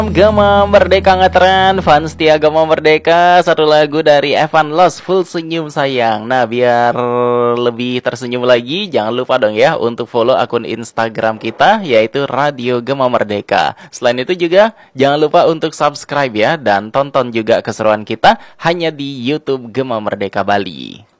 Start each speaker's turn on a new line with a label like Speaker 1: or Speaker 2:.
Speaker 1: Gema Merdeka ngetren, fans setia Gema Merdeka. Satu lagu dari Evan Loss, Full Senyum Sayang. Nah, biar lebih tersenyum lagi, jangan lupa dong ya untuk follow akun Instagram kita, yaitu Radio Gema Merdeka. Selain itu juga, jangan lupa untuk subscribe ya, dan tonton juga keseruan kita hanya di YouTube Gema Merdeka Bali.